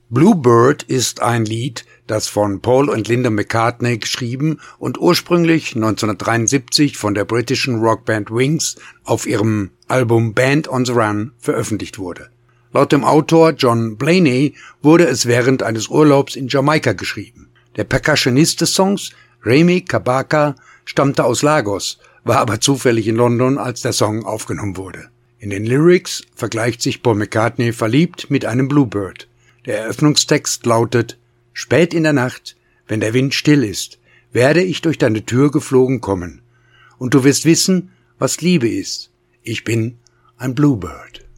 Bluebird ist ein Lied, das von Paul und Linda McCartney geschrieben und ursprünglich 1973 von der britischen Rockband Wings auf ihrem Album Band on the Run veröffentlicht wurde. Laut dem Autor John Blaney wurde es während eines Urlaubs in Jamaika geschrieben. Der Percussionist des Songs, Remi Kabaka, stammte aus Lagos, war aber zufällig in London, als der Song aufgenommen wurde. In den Lyrics vergleicht sich Paul McCartney verliebt mit einem Bluebird. Der Eröffnungstext lautet: Spät in der Nacht, wenn der Wind still ist, werde ich durch deine Tür geflogen kommen. Und du wirst wissen, was Liebe ist. Ich bin ein Bluebird.